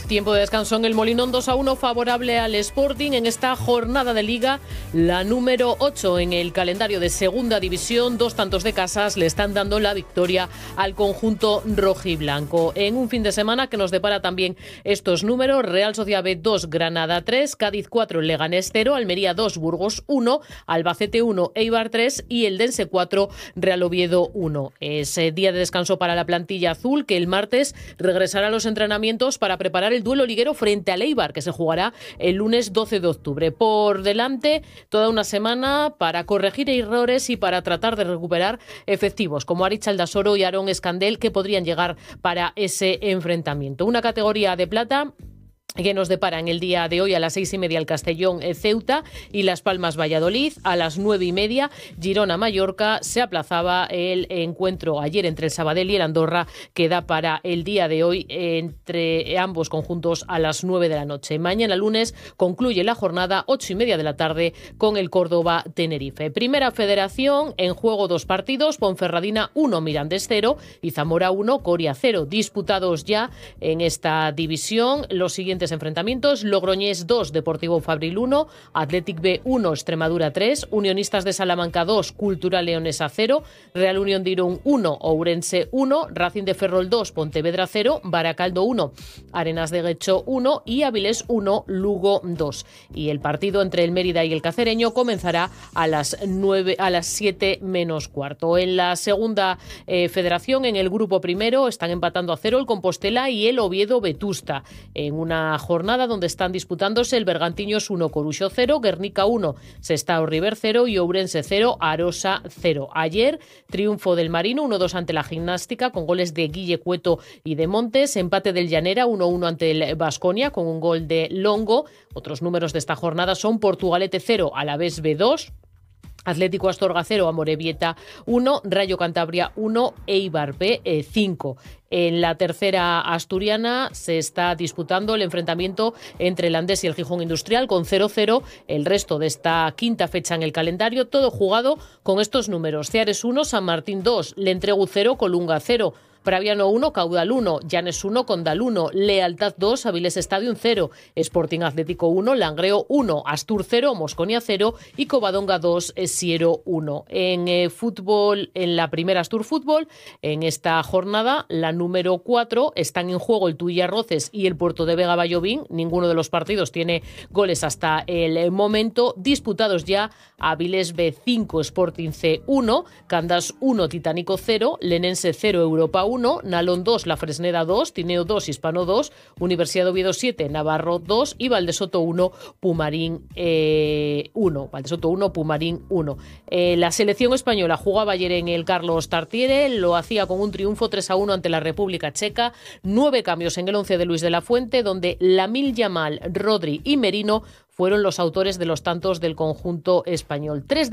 Tiempo de descanso en el Molinón, 2-1 favorable al Sporting en esta jornada de Liga, la número 8 en el calendario de Segunda División. 2 tantos de Casas le están dando la victoria al conjunto rojiblanco. En un fin de semana que nos depara también estos números: Real Sociedad B 2, Granada 3, Cádiz 4, Leganés 0, Almería 2, Burgos 1, Albacete 1, Eibar 3 y Eldense 4, Real Oviedo 1. Es día de descanso para la plantilla azul, que el martes regresará a los entrenamientos para preparar el duelo liguero frente al Eibar, que se jugará el lunes 12 de octubre. Por delante, toda una semana para corregir errores y para tratar de recuperar efectivos como Aritz Aldasoro y Aarón Escandel, que podrían llegar para ese enfrentamiento. Una categoría de plata que nos depara en el día de hoy a las 6:30 el Castellón Ceuta y Las Palmas Valladolid. A las 9:30 Girona Mallorca. Se aplazaba el encuentro ayer entre el Sabadell y el Andorra, que da para el día de hoy entre ambos conjuntos a las 9 de la noche. Mañana lunes concluye la jornada 8:30 de la tarde con el Córdoba Tenerife. Primera Federación, en juego 2 partidos: Ponferradina 1, Mirandés 0 y Zamora 1, Coria 0. Disputados ya en esta división los siguientes enfrentamientos: Logroñés 2, Deportivo Fabril 1, Athletic B 1, Extremadura 3, Unionistas de Salamanca 2, Cultural Leonesa 0, Real Unión de Irún 1, Ourense 1, Racing de Ferrol 2, Pontevedra 0, Baracaldo 1, Arenas de Guecho 1 y Avilés 1, Lugo 2. Y el partido entre el Mérida y el Cacereño comenzará a las 7 menos cuarto. En la segunda federación, en el grupo primero, están empatando a 0 el Compostela y el Oviedo Vetusta, en una jornada donde están disputándose el Bergantiños 1, Coruxo 0, Guernica 1, Sestao River 0 y Ourense 0, Arosa 0. Ayer, triunfo del Marino 1-2 ante la Gimnástica con goles de Guille Cueto y de Montes, empate del Llanera 1-1 ante el Baskonia con un gol de Longo. Otros números de esta jornada son Portugalete 0, Alavés B 2, Atlético Astorga 0, Amorebieta 1, Rayo Cantabria 1, Eibar B 5. En la tercera asturiana se está disputando el enfrentamiento entre el Andés y el Gijón Industrial con 0-0. El resto de esta quinta fecha en el calendario, todo jugado con estos números: Ceares 1, San Martín 2, Lentregu 0, Colunga 0, Praviano 1, Caudal 1, Llanes 1, Condal 1, Lealtad 2, Avilés Stadium 0, Sporting Atlético 1, Langreo 1, Astur 0, Mosconia 0 y Covadonga 2, Siero 1. En fútbol, en la primera Astur Fútbol, en esta jornada, la número 4, están en juego el Tuilla Roces y el Puerto de Vega Vallovín. Ninguno de los partidos tiene goles hasta el momento. Disputados ya: Avilés B 5, Sporting C 1, Candás 1, Titánico 0, Lenense 0, Europa 1, Nalón 2, La Fresneda 2, Tineo 2, Hispano 2, Universidad de Oviedo 7, Navarro 2 y Valdesoto 1, Pumarín 1. Valdesoto 1, Pumarín 1. La selección española jugaba ayer en el Carlos Tartiere, lo hacía con un triunfo 3-1 ante la República Checa. 9 cambios en el 11 de Luis de la Fuente, donde Lamil Yamal, Rodri y Merino fueron los autores de los tantos del conjunto español. 3